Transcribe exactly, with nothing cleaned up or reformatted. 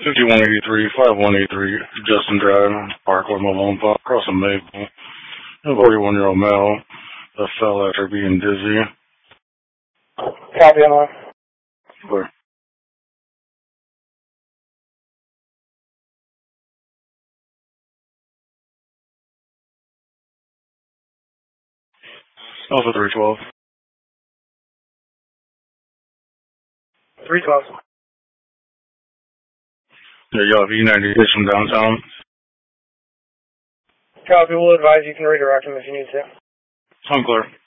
fifty-one eighty-three, five one eight three, Justin Drive, Parkwood, Malone Park, crossing Maple. A forty-one-year-old male that fell after being dizzy. Copy on one. Clear. Alpha three twelve. three twelve. Yeah, y'all have E ninety-six from downtown. Copy, we'll advise you can redirect him if you need to. Unclear.